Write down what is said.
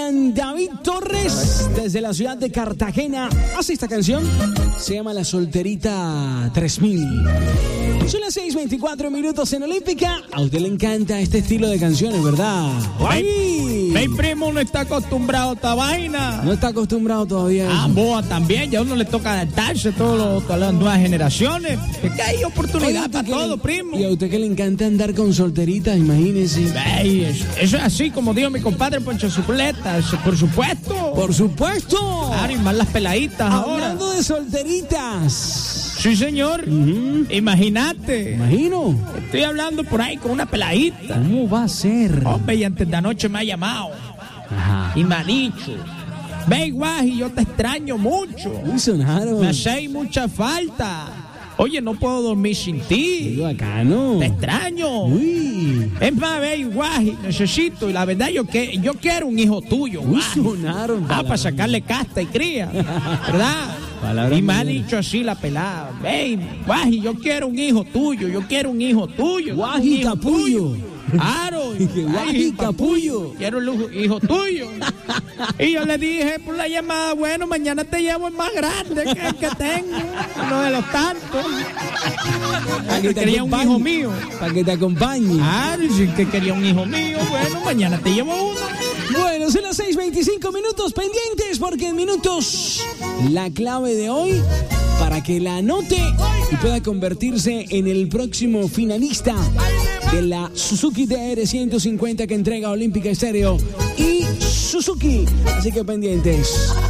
gran David Torres desde la ciudad de Cartagena. Hace esta canción, se llama La Solterita 3000. Son las 6:24 minutos en Olímpica. A usted le encanta este estilo de canciones, ¿verdad? Mi primo no está acostumbrado a esta vaina. No está acostumbrado todavía. Boa también, ya a uno le toca adaptarse a todas las nuevas generaciones. Es que hay oportunidad para todo, primo. Y a usted que le encanta andar con solteritas, imagínese. Eso es así, como dijo mi compadre Poncho Zuleta, por supuesto. Por supuesto. Claro, y más las peladitas ahora. Hablando de solteritas. Sí, señor. Imagínate. Imagino. Estoy hablando por ahí con una peladita. ¿Cómo va a ser? Hombre, y antes de anoche me ha llamado. Ajá. Y me ha dicho: ve, Guaji, yo te extraño mucho. Uy, sonaron. Me hacéis mucha falta. Oye, no puedo dormir sin ti. Qué bacano. Te extraño. Uy. Es más, ve, Guaji, necesito. Y la verdad, yo quiero un hijo tuyo, Uy, Guaji. sonaron. Para sacarle casta y cría. ¿Verdad? Palabras y me ha muy dicho así la pelada: ve, Guaji, yo quiero un hijo tuyo. Guaji Capullo. Claro. Guaji Capullo. Quiero el hijo tuyo. Y yo le dije por la llamada: bueno, mañana te llevo el más grande que tengo, uno de los tantos. Que quería un hijo mío. Para que te acompañe. Sí, que quería un hijo mío. Bueno, mañana te llevo uno. Bueno, son las 6:25 minutos pendientes, porque en minutos la clave de hoy para que la anote y pueda convertirse en el próximo finalista de la Suzuki TR-150 que entrega Olímpica Estéreo y Suzuki. Así que pendientes.